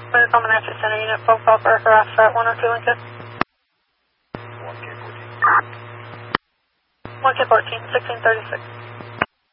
We're Common Access Center Unit, folk call for harass at 102 Lincoln. 1K14, 1636.